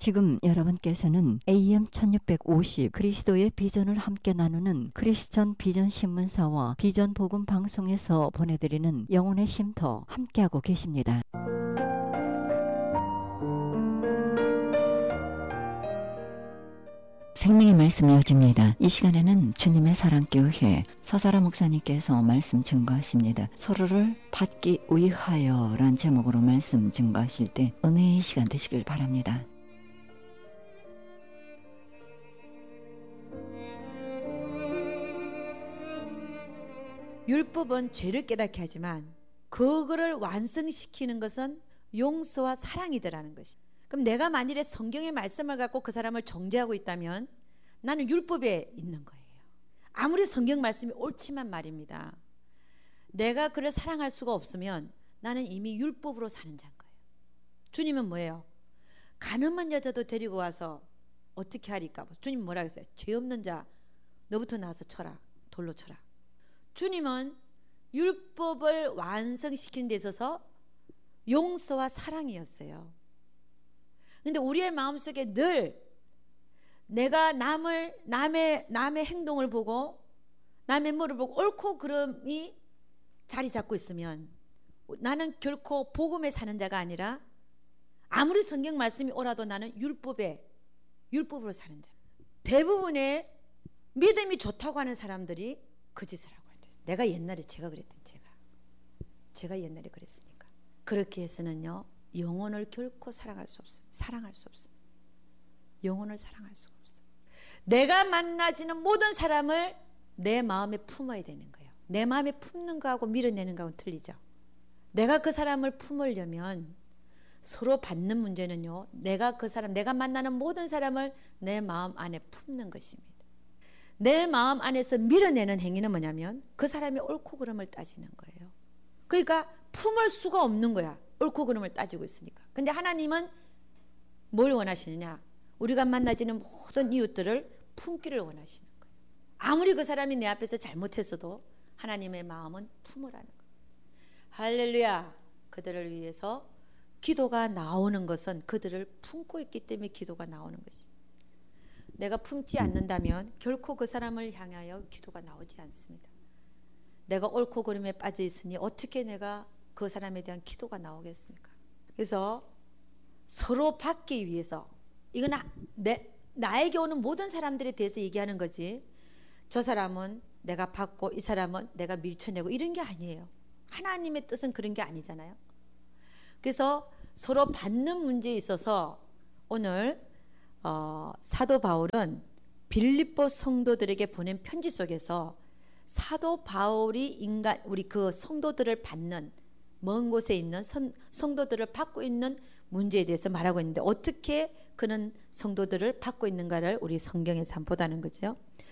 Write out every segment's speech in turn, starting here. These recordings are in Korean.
지금 여러분께서는 AM 1650 그리스도의 비전을 함께 나누는 크리스천 비전 신문사와 비전 복음 방송에서 보내드리는 영혼의 쉼터 함께하고 계십니다. 생명의 말씀이 이어집니다. 이 시간에는 주님의 사랑교회 서사라 목사님께서 말씀 증거하십니다. 서로를 받기 위하여 란 제목으로 말씀 증거하실 때 은혜의 시간 되시길 바랍니다. 율법은 죄를 깨닫게 하지만 그거를 완성시키는 것은 용서와 사랑이더라는 것이. 그럼 내가 만일에 성경의 말씀을 갖고 그 사람을 정죄하고 있다면 나는 율법에 있는 거예요. 아무리 성경 말씀이 옳지만 말입니다. 내가 그를 사랑할 수가 없으면 나는 이미 율법으로 사는 자인 거예요. 주님은 뭐예요? 가늠한 여자도 데리고 와서 어떻게 하리까? 주님 뭐라 했어요? 죄 없는 자 너부터 나와서 쳐라. 돌로 쳐라. 주님은 율법을 완성시키는 데 있어서 용서와 사랑이었어요. 근데 우리의 마음속에 늘 내가 남의 행동을 보고 남의 뭐를 보고 옳고 그름이 자리 잡고 있으면 나는 결코 복음에 사는 자가 아니라 아무리 성경 말씀이 오라도 나는 율법으로 사는 자. 대부분의 믿음이 좋다고 하는 사람들이 그 짓을 하고 있어요. 내가 옛날에 제가 옛날에 그랬으니까. 그렇게 해서는요 영혼을 결코 사랑할 수 없습니다. 영혼을 사랑할 수가 없어요. 내가 만나지는 모든 사람을 내 마음에 품어야 되는 거예요. 내 마음에 품는 거하고 밀어내는 거하고는 틀리죠. 내가 그 사람을 품으려면 서로 받는 문제는요 내가 만나는 모든 사람을 내 마음 안에 품는 것입니다. 내 마음 안에서 밀어내는 행위는 뭐냐면 그 사람의 옳고 그름을 따지는 거예요. 그러니까 품을 수가 없는 거야. 옳고 그름을 따지고 있으니까. 근데 하나님은 뭘 원하시느냐? 우리가 만나지는 모든 이웃들을 품기를 원하시는 거예요. 아무리 그 사람이 내 앞에서 잘못했어도 하나님의 마음은 품으라는 거예요. 할렐루야. 그들을 위해서 기도가 나오는 것은 그들을 품고 있기 때문에 기도가 나오는 것입니다. 내가 품지 않는다면 결코 그 사람을 향하여 기도가 나오지 않습니다. 내가 옳고 그름에 빠져 있으니 어떻게 내가 그 사람에 대한 기도가 나오겠습니까? 그래서 서로 받기 위해서 이건 나에게 오는 모든 사람들에 대해서 얘기하는 거지 저 사람은 내가 받고 이 사람은 내가 밀쳐내고 이런 게 아니에요. 하나님의 뜻은 그런 게 아니잖아요. 그래서 서로 받는 문제에 있어서 오늘 사도 바울은 빌립보 성도들에게 보낸 편지 속에서 사도 바울이 우리 그 성도들을 받는 먼 곳에 있는 성도들을 받고 있는 문제에 대해서 말하고 있는데 어떻게 그는 성도들을 받고 있는가를 우리 성경에서 한번 보다는 거죠.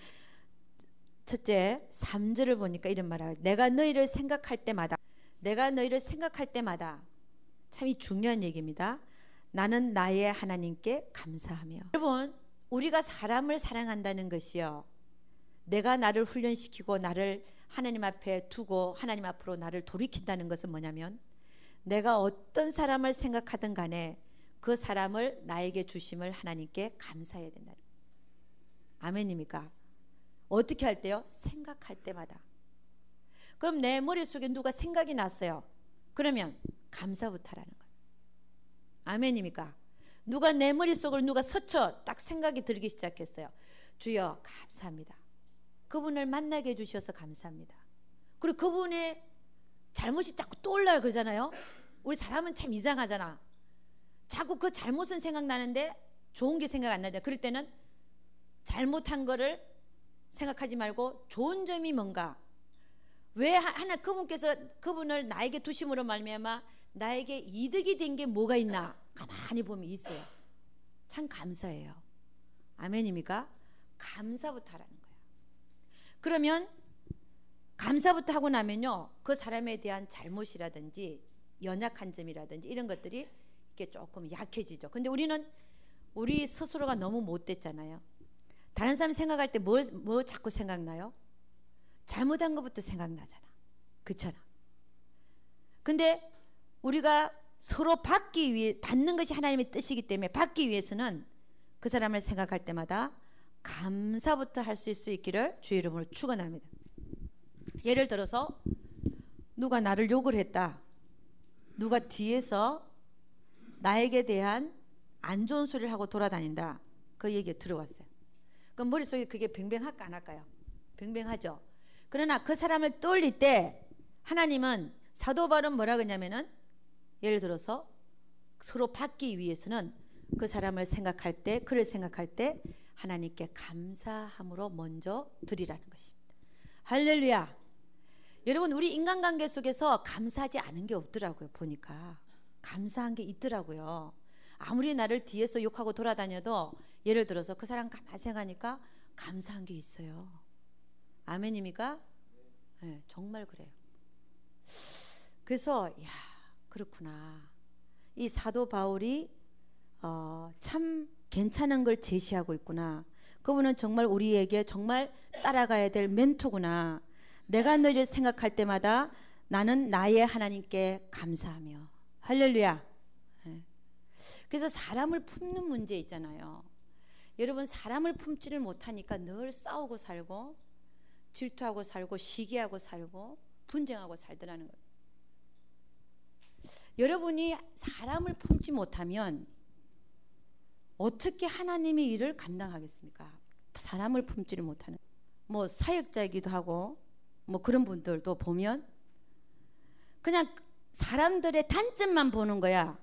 첫째 3절을 보니까 이런 말을 내가 너희를 생각할 때마다 참 이 중요한 얘기입니다. 나는 나의 하나님께 감사하며. 여러분 우리가 사람을 사랑한다는 것이요 내가 나를 훈련시키고 나를 하나님 앞에 두고 하나님 앞으로 나를 돌이킨다는 것은 뭐냐면 내가 어떤 사람을 생각하든 간에 그 사람을 나에게 주심을 하나님께 감사해야 된다는 거예요. 아멘입니까? 어떻게 할 때요? 생각할 때마다. 그럼 내 머릿속에 누가 생각이 났어요. 그러면 감사부터 하라는 거예요. 아멘입니까? 누가 내 머릿속을 누가 스쳐 딱 생각이 들기 시작했어요. 주여 감사합니다. 그분을 만나게 해주셔서 감사합니다. 그리고 그분의 잘못이 자꾸 떠올라 그러잖아요. 우리 사람은 참 이상하잖아. 자꾸 그 잘못은 생각나는데 좋은 게 생각 안 나잖아. 그럴 때는 잘못한 거를 생각하지 말고 좋은 점이 뭔가 왜 그분께서 그분을 나에게 두심으로 말미암아 나에게 이득이 된 게 뭐가 있나 가만히 보면 있어요. 참 감사해요. 아멘입니까? 감사부터 하라는 거야. 그러면 감사부터 하고 나면요 그 사람에 대한 잘못이라든지 연약한 점이라든지 이런 것들이 이렇게 조금 약해지죠. 근데 우리 스스로가 너무 못됐잖아요. 다른 사람 생각할 때 뭐 자꾸 생각나요? 잘못한 것부터 생각나잖아. 그렇잖아. 근데 우리가 서로 받는 것이 하나님의 뜻이기 때문에 받기 위해서는 그 사람을 생각할 때마다 감사부터 할 수 있기를 주의 이름으로 축원합니다. 예를 들어서 누가 나를 욕을 했다. 누가 뒤에서 나에게 대한 안 좋은 소리를 하고 돌아다닌다. 그 얘기가 들어왔어요. 그럼 머릿속에 그게 뱅뱅할까 안 할까요? 뱅뱅하죠. 그러나 그 사람을 떠올릴 때 하나님은 사도 바울은 뭐라 그러냐면은 예를 들어서 서로 받기 위해서는 그 사람을 생각할 때, 그를 생각할 때 하나님께 감사함으로 먼저 드리라는 것입니다. 할렐루야. 여러분, 우리 인간관계 속에서 감사하지 않은 게 없더라고요. 보니까 감사한 게 있더라고요. 아무리 나를 뒤에서 욕하고 돌아다녀도 예를 들어서 그 사람 가만히 생각하니까 감사한 게 있어요. 아멘입니까? 네, 정말 그래요. 그래서 야, 그렇구나. 이 사도 바울이 참 괜찮은 걸 제시하고 있구나. 그분은 정말 우리에게 정말 따라가야 될 멘토구나. 내가 너를 생각할 때마다 나는 나의 하나님께 감사하며. 할렐루야. 네. 그래서 사람을 품는 문제 있잖아요. 여러분, 사람을 품지를 못하니까 늘 싸우고 살고 질투하고 살고 시기하고 살고 분쟁하고 살더라는 거예요. 여러분이 사람을 품지 못하면 어떻게 하나님의 일을 감당하겠습니까? 사람을 품지를 못하는, 뭐 사역자이기도 하고 뭐 그런 분들도 보면 그냥 사람들의 단점만 보는 거야.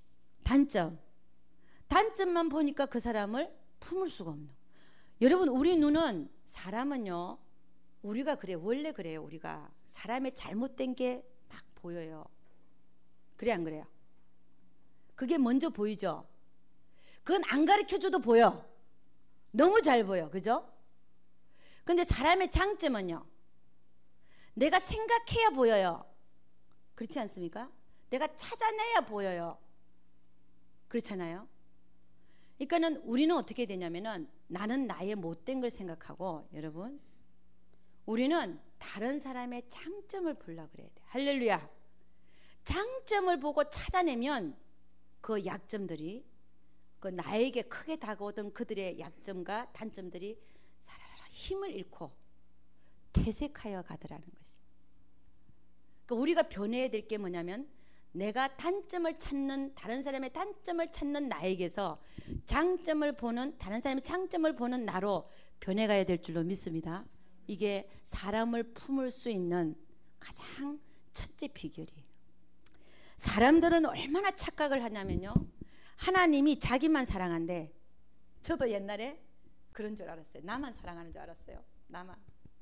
단점만 보니까 그 사람을 품을 수가 없는. 여러분, 우리 눈은, 사람은요, 우리가 그래요. 원래 그래요. 우리가 사람의 잘못된 게 막 보여요. 그래 안 그래요? 그게 먼저 보이죠. 그건 안 가르쳐줘도 보여. 너무 잘 보여. 그죠? 근데 사람의 장점은요, 내가 생각해야 보여요. 그렇지 않습니까? 내가 찾아내야 보여요. 그렇잖아요. 그러니까는 우리는 어떻게 되냐면은 나는 나의 못된 걸 생각하고, 여러분, 우리는 다른 사람의 장점을 보려고 그래야 돼. 할렐루야. 장점을 보고 찾아내면 그 약점들이, 그 나에게 크게 다가오던 그들의 약점과 단점들이 사라라라 힘을 잃고 퇴색하여 가더라는 것이. 그러니까 우리가 변해야 될 게 뭐냐면, 내가 단점을 찾는, 다른 사람의 단점을 찾는 나에게서 장점을 보는, 다른 사람의 장점을 보는 나로 변해가야 될 줄로 믿습니다. 이게 사람을 품을 수 있는 가장 첫째 비결이에요. 사람들은 얼마나 착각을 하냐면요, 하나님이 자기만 사랑한대. 저도 옛날에 그런 줄 알았어요. 나만 사랑하는 줄 알았어요. 나만.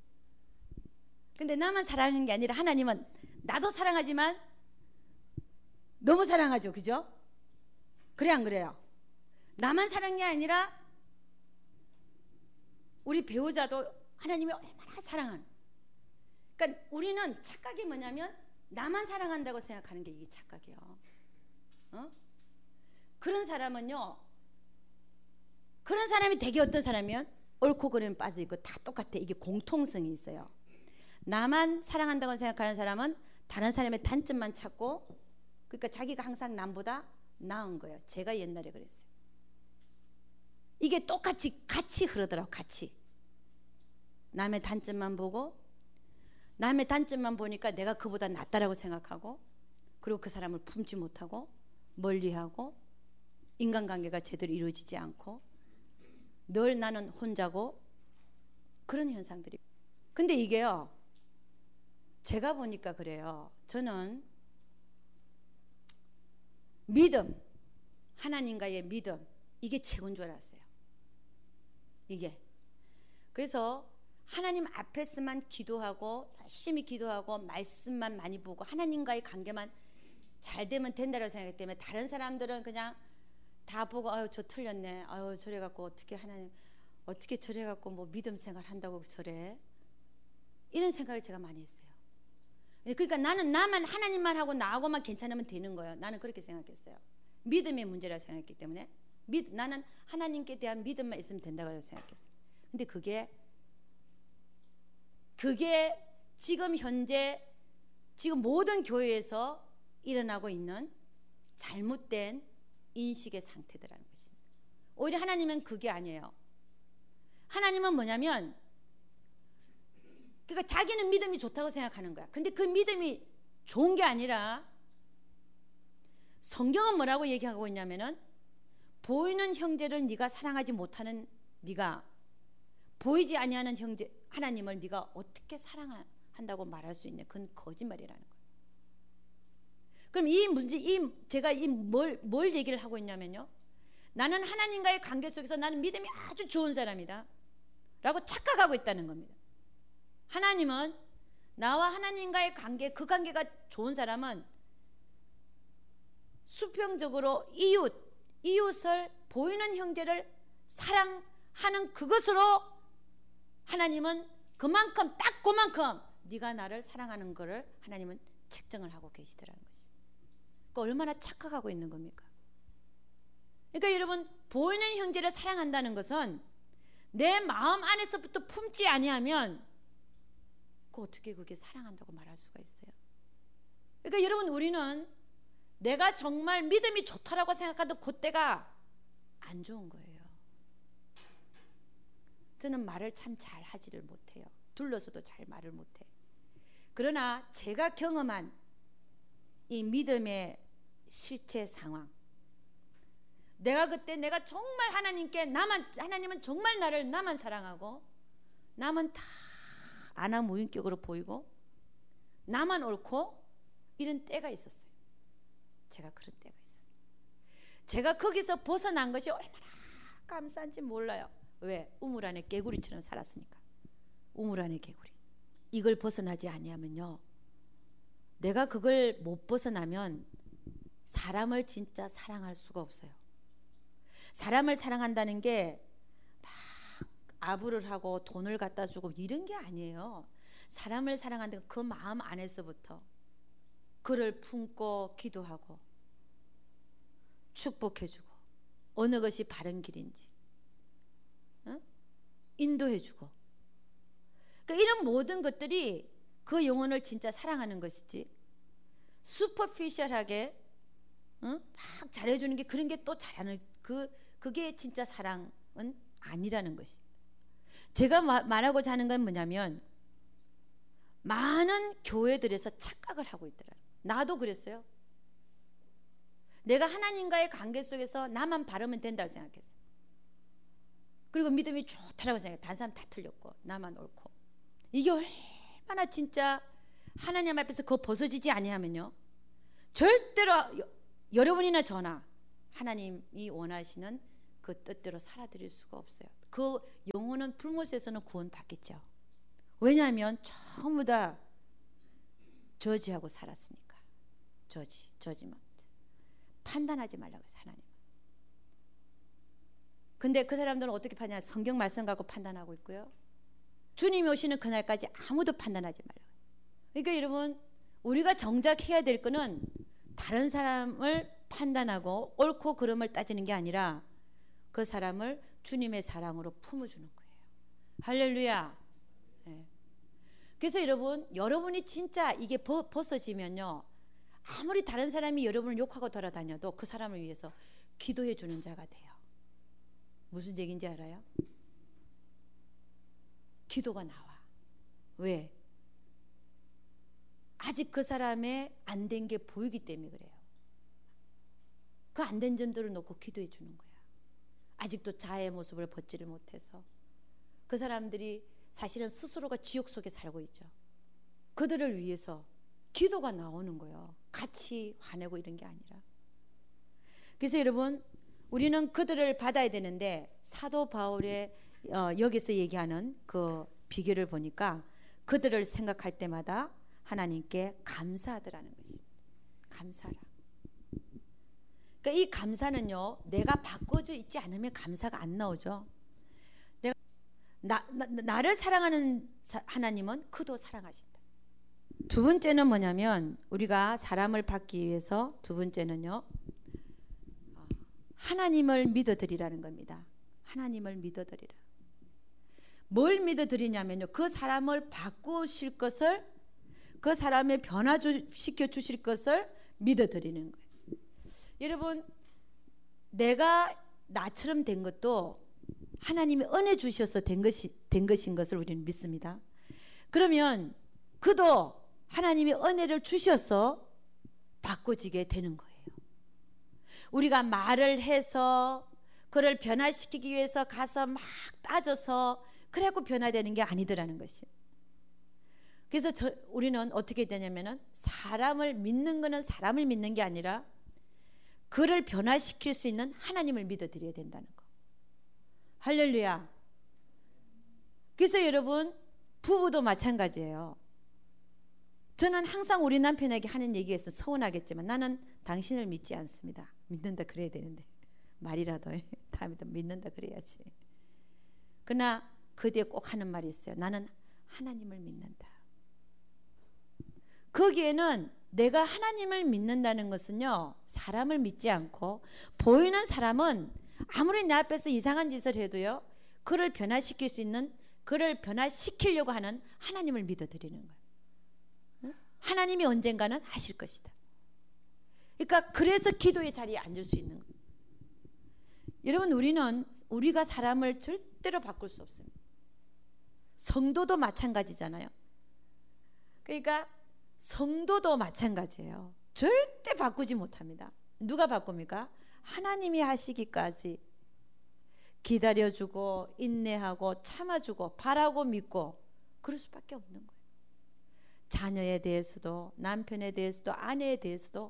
근데 나만 사랑하는 게 아니라 하나님은 나도 사랑하지만 너무 사랑하죠. 그죠? 그래 안 그래요? 나만 사랑한 게 아니라 우리 배우자도 하나님이 얼마나 사랑하는. 그러니까 우리는 착각이 뭐냐면 나만 사랑한다고 생각하는 게 이게 착각이에요. 그런 사람은요, 그런 사람이 되게 어떤 사람이면 옳고 그름에 빠져있고 다 똑같아. 이게 공통성이 있어요. 나만 사랑한다고 생각하는 사람은 다른 사람의 단점만 찾고, 그러니까 자기가 항상 남보다 나은 거예요. 제가 옛날에 그랬어요. 이게 똑같이 같이 흐르더라고. 같이 남의 단점만 보고, 남의 단점만 보니까 내가 그보다 낫다라고 생각하고, 그리고 그 사람을 품지 못하고 멀리하고 인간관계가 제대로 이루어지지 않고 늘 나는 혼자고, 그런 현상들이. 근데 이게요, 제가 보니까 그래요. 저는 믿음, 하나님과의 믿음, 이게 최고인 줄 알았어요. 이게. 그래서 하나님 앞에서만 기도하고 열심히 기도하고 말씀만 많이 보고 하나님과의 관계만 잘 되면 된다고 생각했기 때문에 다른 사람들은 그냥 다 보고 아유 저 틀렸네, 아유 저래 갖고 어떻게 하나님 어떻게 저래 갖고 뭐 믿음 생활 한다고 저래, 이런 생각을 제가 많이 했어요. 그러니까 나는 나만 하나님만 하고 나하고만 괜찮으면 되는 거예요. 나는 그렇게 생각했어요. 믿음의 문제라 생각했기 때문에 나는 하나님께 대한 믿음만 있으면 된다고 생각했어요. 근데 그게 지금 현재 지금 모든 교회에서 일어나고 있는 잘못된 인식의 상태들라는 것입니다. 오히려 하나님은 그게 아니에요. 하나님은 뭐냐면 그러니까 자기는 믿음이 좋다고 생각하는 거야. 근데 그 믿음이 좋은 게 아니라 성경은 뭐라고 얘기하고 있냐면은 보이는 형제를 네가 사랑하지 못하는 네가 보이지 아니하는 형제 하나님을 네가 어떻게 사랑한다고 말할 수 있냐? 그건 거짓말이라는 거예요. 그럼 이 문제 제가 뭘 얘기를 하고 있냐면요. 나는 하나님과의 관계 속에서 나는 믿음이 아주 좋은 사람이다 라고 착각하고 있다는 겁니다. 하나님은 나와 하나님과의 관계, 그 관계가 좋은 사람은 수평적으로 이웃을 보이는 형제를 사랑하는 그것으로 하나님은 그만큼 딱 그만큼 네가 나를 사랑하는 것을 하나님은 책정을 하고 계시더라는 것이. 그러니까 얼마나 착각하고 있는 겁니까? 그러니까 여러분 보이는 형제를 사랑한다는 것은 내 마음 안에서부터 품지 아니하면 그 어떻게 그게 사랑한다고 말할 수가 있어요? 그러니까 여러분 우리는 내가 정말 믿음이 좋다라고 생각하던 그때가 안 좋은 거예요. 저는 말을 참 잘 하지를 못해요. 둘러서도 잘 말을 못해. 그러나 제가 경험한 이 믿음의 실체 상황, 내가 그때 내가 정말 하나님은 정말 나만 사랑하고 남은 다 아나무인격으로 보이고 나만 옳고 이런 때가 있었어요. 제가 그런 때가 있었어요. 제가 거기서 벗어난 것이 얼마나 감사한지 몰라요. 왜? 우물 안에 개구리처럼 살았으니까. 우물 안에 개구리. 이걸 벗어나지 아니하면요, 내가 그걸 못 벗어나면 사람을 진짜 사랑할 수가 없어요. 사람을 사랑한다는 게 막 아부를 하고 돈을 갖다 주고 이런 게 아니에요. 사람을 사랑한다는 그 마음 안에서부터 그를 품고 기도하고 축복해주고 어느 것이 바른 길인지 인도해주고, 그러니까 이런 모든 것들이 그 영혼을 진짜 사랑하는 것이지, 슈퍼피셜하게 막 잘해주는 게 그런 게 또 잘하는 그게 진짜 사랑은 아니라는 것이. 제가 말하고자 하는 건 뭐냐면 많은 교회들에서 착각을 하고 있더라고요. 나도 그랬어요. 내가 하나님과의 관계 속에서 나만 바르면 된다고 생각했어요. 그리고 믿음이 좋다라고 생각해요. 다른 사람 다 틀렸고 나만 옳고. 이게 얼마나 진짜 하나님 앞에서 그거 벗어지지 아니하면요, 절대로 여러분이나 저나 하나님이 원하시는 그 뜻대로 살아드릴 수가 없어요. 그 영혼은 불못에서는 구원받겠죠. 왜냐하면 전부 다 저지하고 살았으니까. 저지먼트. 판단하지 말라고 해서 하나님. 근데 그 사람들은 어떻게 판단하냐? 성경 말씀 갖고 판단하고 있고요. 주님이 오시는 그날까지 아무도 판단하지 말라고. 그러니까 여러분, 우리가 정작 해야 될 거는 다른 사람을 판단하고 옳고 그름을 따지는 게 아니라 그 사람을 주님의 사랑으로 품어주는 거예요. 할렐루야. 네. 그래서 여러분이 진짜 이게 벗어지면요, 아무리 다른 사람이 여러분을 욕하고 돌아다녀도 그 사람을 위해서 기도해 주는 자가 돼요. 무슨 얘기인지 알아요? 기도가 나와. 왜? 아직 그 사람의 안 된 게 보이기 때문에 그래요. 그 안 된 점들을 놓고 기도해 주는 거야. 아직도 자아의 모습을 벗지를 못해서 그 사람들이 사실은 스스로가 지옥 속에 살고 있죠. 그들을 위해서 기도가 나오는 거예요. 같이 화내고 이런 게 아니라. 그래서 여러분, 우리는 그들을 받아야 되는데 사도 바울의 여기서 얘기하는 그 비결을 보니까 그들을 생각할 때마다 하나님께 감사하더라는 것입니다. 감사라. 그러니까 이 감사는요, 내가 바꿔져 있지 않으면 감사가 안 나오죠. 내가 나를 사랑하는 하나님은 그도 사랑하신다. 두 번째는 뭐냐면, 우리가 사람을 받기 위해서 두 번째는요, 하나님을 믿어드리라는 겁니다. 하나님을 믿어드리라. 뭘 믿어드리냐면요, 그 사람을 바꾸실 것을, 그 사람의 변화시켜 주실 것을 믿어드리는 거예요. 여러분, 내가 나처럼 된 것도 하나님이 은혜 주셔서 된 것인 것을 우리는 믿습니다. 그러면 그도 하나님이 은혜를 주셔서 바꿔지게 되는 거예요. 우리가 말을 해서 그를 변화시키기 위해서 가서 막 따져서 그래갖고 변화되는 게 아니더라는 것이. 그래서 우리는 어떻게 되냐면은 사람을 믿는 거는 사람을 믿는 게 아니라 그를 변화시킬 수 있는 하나님을 믿어드려야 된다는 거. 할렐루야. 그래서 여러분, 부부도 마찬가지예요. 저는 항상 우리 남편에게 하는 얘기에서 서운하겠지만 나는 당신을 믿지 않습니다. 믿는다 그래야 되는데 말이라도 다음에도 믿는다 그래야지. 그러나 그 뒤에 꼭 하는 말이 있어요. 나는 하나님을 믿는다. 거기에는 내가 하나님을 믿는다는 것은요, 사람을 믿지 않고 보이는 사람은 아무리 내 앞에서 이상한 짓을 해도요, 그를 변화시킬 수 있는, 그를 변화시키려고 하는 하나님을 믿어드리는 거예요. 하나님이 언젠가는 하실 것이다. 그러니까 그래서 기도의 자리에 앉을 수 있는 거예요. 여러분, 우리가 사람을 절대로 바꿀 수 없습니다. 성도도 마찬가지잖아요. 그러니까 성도도 마찬가지예요. 절대 바꾸지 못합니다. 누가 바꿉니까? 하나님이 하시기까지 기다려주고 인내하고 참아주고 바라고 믿고 그럴 수밖에 없는 거예요. 자녀에 대해서도 남편에 대해서도 아내에 대해서도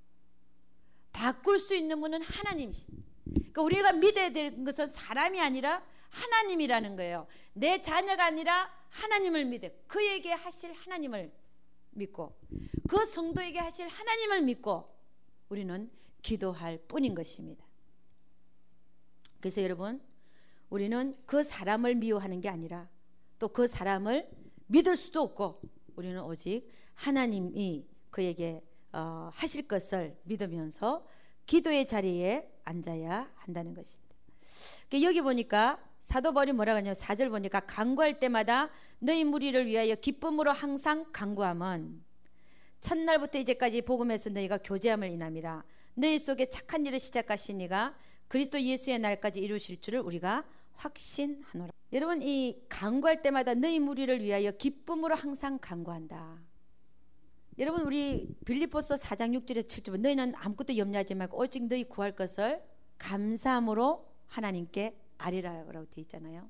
바꿀 수 있는 분은 하나님이십니다. 그러니까 우리가 믿어야 될 것은 사람이 아니라 하나님이라는 거예요. 내 자녀가 아니라 하나님을 믿어 그에게 하실 하나님을 믿고 그 성도에게 하실 하나님을 믿고 우리는 기도할 뿐인 것입니다. 그래서 여러분, 우리는 그 사람을 미워하는 게 아니라 또 그 사람을 믿을 수도 없고 우리는 오직 하나님이 그에게 하실 것을 믿으면서 기도의 자리에 앉아야 한다는 것입니다. 여기 보니까 사도 바울이 뭐라고 하냐면 4절 보니까 간구할 때마다 너희 무리를 위하여 기쁨으로 항상 간구함은 첫날부터 이제까지 복음에서 너희가 교제함을 인함이라. 너희 속에 착한 일을 시작하신 이가 그리스도 예수의 날까지 이루실 줄을 우리가 확신하노라. 여러분, 이 간구할 때마다 너희 무리를 위하여 기쁨으로 항상 간구한다. 여러분, 우리 빌립보서 4장 6절에서 7절 너희는 아무것도 염려하지 말고 오직 너희 구할 것을 감사함으로 하나님께 아뢰라라고 되어 있잖아요.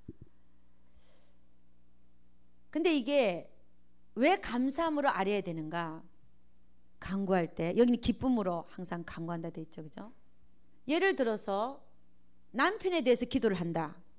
근데 이게 왜 감사함으로 아뢰야 되는가? 간구할 때 여기는 기쁨으로 항상 간구한다 되어 있죠, 그죠? 예를 들어서 남편에 대해서 기도를 한다.